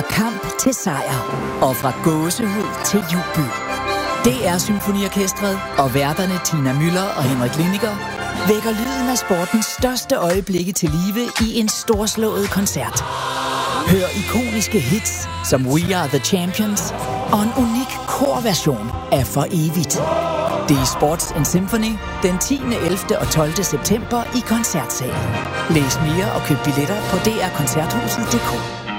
kamp til sejr. Og fra gåsehud til jubel. DR Symfoniorkestret og værterne Tina Müller og Henrik Liniger vækker lyden af sportens største øjeblikke til live i en storslået koncert. Hør ikoniske hits som We Are The Champions og en unik korversion af For Evigt. Det er Sports & Symphony den 10., 11. og 12. september i Koncertsalen. Læs mere og køb billetter på drkoncerthuset.dk.